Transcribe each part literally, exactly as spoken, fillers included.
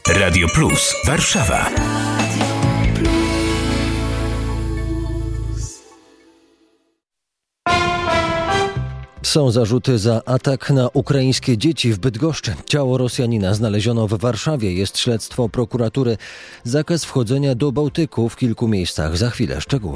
Radio Plus Warszawa. Są zarzuty za atak na ukraińskie dzieci w Bydgoszczy. Ciało Rosjanina znaleziono w Warszawie. Jest śledztwo prokuratury. Zakaz wchodzenia do Bałtyku w kilku miejscach. Za chwilę szczegóły.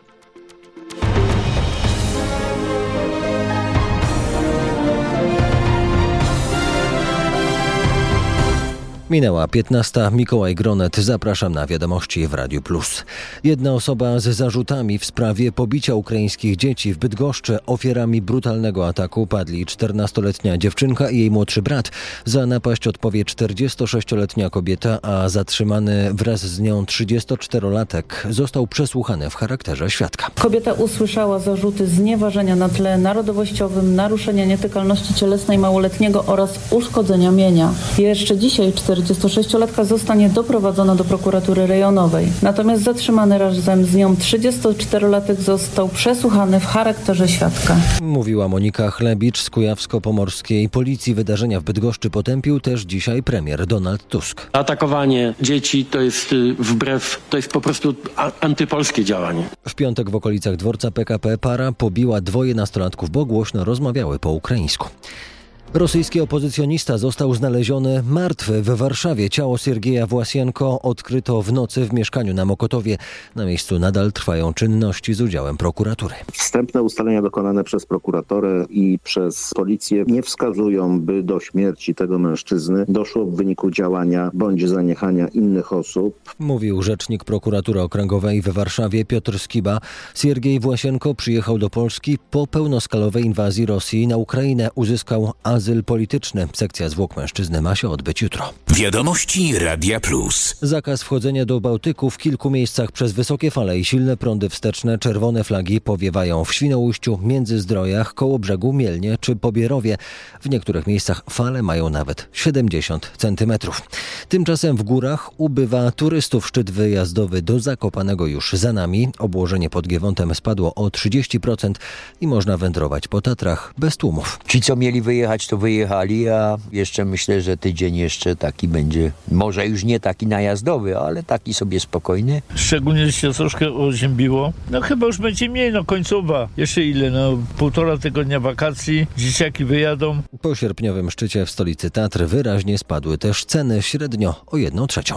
Minęła piętnasta. Mikołaj Gronet. Zapraszam na wiadomości w Radiu Plus. Jedna osoba z zarzutami w sprawie pobicia ukraińskich dzieci w Bydgoszczy. Ofiarami brutalnego ataku padli czternastoletnia dziewczynka i jej młodszy brat. Za napaść odpowie czterdziestosześcioletnia kobieta, a zatrzymany wraz z nią trzydziestoczterolatek został przesłuchany w charakterze świadka. Kobieta usłyszała zarzuty znieważenia na tle narodowościowym, naruszenia nietykalności cielesnej małoletniego oraz uszkodzenia mienia. Jeszcze dzisiaj czterdziestosześciolatka zostanie doprowadzona do prokuratury rejonowej. Natomiast zatrzymany razem z nią trzydziestoczterolatek został przesłuchany w charakterze świadka. Mówiła Monika Chlebicz z Kujawsko-Pomorskiej Policji. Wydarzenia w Bydgoszczy potępił też dzisiaj premier Donald Tusk. Atakowanie dzieci to jest wbrew, to jest po prostu antypolskie działanie. W piątek w okolicach dworca P K P para pobiła dwoje nastolatków, bo głośno rozmawiały po ukraińsku. Rosyjski opozycjonista został znaleziony martwy w Warszawie. Ciało Siergieja Własienko odkryto w nocy w mieszkaniu na Mokotowie. Na miejscu nadal trwają czynności z udziałem prokuratury. Wstępne ustalenia dokonane przez prokuratorę i przez policję nie wskazują, by do śmierci tego mężczyzny doszło w wyniku działania bądź zaniechania innych osób. Mówił rzecznik prokuratury okręgowej w Warszawie Piotr Skiba. Siergiej Własienko przyjechał do Polski po pełnoskalowej inwazji Rosji na Ukrainę. Uzyskał azyl polityczny. Sekcja zwłok mężczyzny ma się odbyć jutro. Wiadomości Radia Plus. Zakaz wchodzenia do Bałtyku w kilku miejscach przez wysokie fale i silne prądy wsteczne. Czerwone flagi powiewają w Świnoujściu, Międzyzdrojach, Kołobrzegu, Mielnie czy Pobierowie. W niektórych miejscach fale mają nawet siedemdziesiąt centymetrów. Tymczasem w górach ubywa turystów. Szczyt wyjazdowy do Zakopanego już za nami. Obłożenie pod Giewontem spadło o trzydzieści procent i można wędrować po Tatrach bez tłumów. Ci, co mieli wyjechać, to wyjechali, a jeszcze myślę, że tydzień jeszcze taki będzie, może już nie taki najazdowy, ale taki sobie spokojny. Szczególnie, że się troszkę oziębiło. No chyba już będzie mniej, no końcowa. Jeszcze ile? No półtora tygodnia wakacji, dzieciaki wyjadą. Po sierpniowym szczycie w stolicy Tatr wyraźnie spadły też ceny, średnio o jedną trzecią.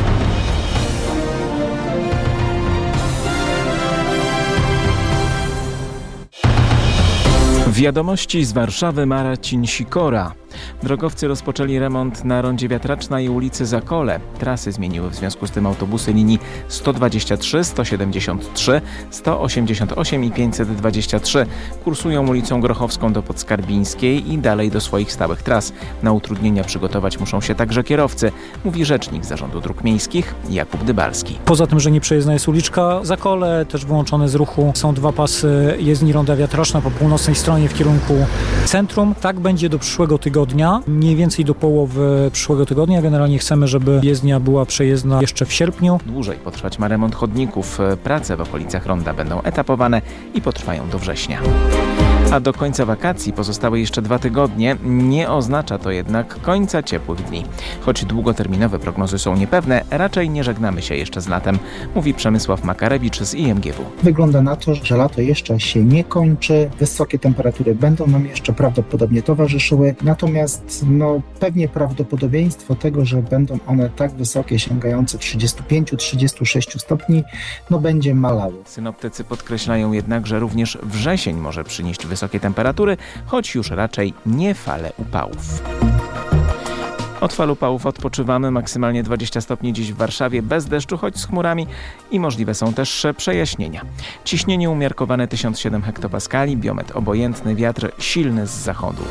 Wiadomości z Warszawy. Marcin Sikora. Drogowcy rozpoczęli remont na rondzie Wiatraczna i ulicy Zakole. Trasy zmieniły w związku z tym autobusy linii sto dwadzieścia trzy, sto siedemdziesiąt trzy, sto osiemdziesiąt osiem i pięćset dwadzieścia trzy. Kursują ulicą Grochowską do Podskarbińskiej i dalej do swoich stałych tras. Na utrudnienia przygotować muszą się także kierowcy, mówi rzecznik Zarządu Dróg Miejskich Jakub Dybalski. Poza tym, że nieprzejezdna jest uliczka Zakole, też wyłączone z ruchu są dwa pasy jezdni ronda Wiatraczna po północnej stronie w kierunku centrum. Tak będzie do przyszłego tygodnia. Mniej więcej do połowy przyszłego tygodnia. Generalnie chcemy, żeby jezdnia była przejezdna jeszcze w sierpniu. Dłużej potrwać ma remont chodników. Prace w okolicach ronda będą etapowane i potrwają do września. A do końca wakacji pozostały jeszcze dwa tygodnie. Nie oznacza to jednak końca ciepłych dni. Choć długoterminowe prognozy są niepewne, raczej nie żegnamy się jeszcze z latem, mówi Przemysław Makarewicz z I M G W. Wygląda na to, że lato jeszcze się nie kończy. Wysokie temperatury będą nam jeszcze prawdopodobnie towarzyszyły. Natomiast no, pewnie prawdopodobieństwo tego, że będą one tak wysokie, sięgające trzydziestu pięciu do trzydziestu sześciu stopni, no będzie malało. Synoptycy podkreślają jednak, że również wrzesień może przynieść wysokie temperatury, choć już raczej nie fale upałów. Od fal upałów odpoczywamy. Maksymalnie dwadzieścia stopni dziś w Warszawie, bez deszczu, choć z chmurami i możliwe są też przejaśnienia. Ciśnienie umiarkowane tysiąc siedem hektopaskali, biometr obojętny, wiatr silny z zachodu.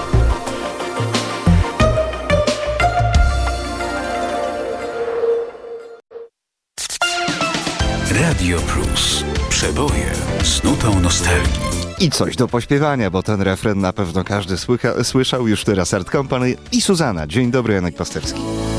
Radio Plus. Przeboje z nutą nostalgii. I coś do pośpiewania, bo ten refren na pewno każdy słycha, słyszał. Już teraz Art Company i Suzana. Dzień dobry, Janek Pasterski.